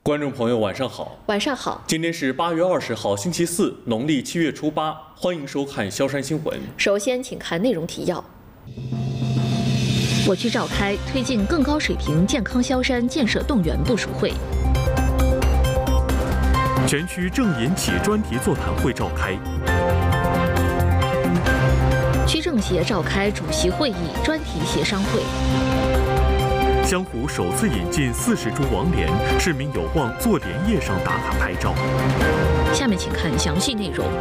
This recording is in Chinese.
观众朋友，晚上好。 晚上好。 今天是8月20号，星期四，农历7月初8。欢迎收看萧山新闻。 首先，请看内容提要。我区召开推进更高水平健康萧山建设动员部署会。 全区正银企专题座谈会召开。 区政协召开主席会议专题协商会。 湘湖首次引进40株王莲，市民有望坐莲叶上打卡拍照。 下面请看详细内容。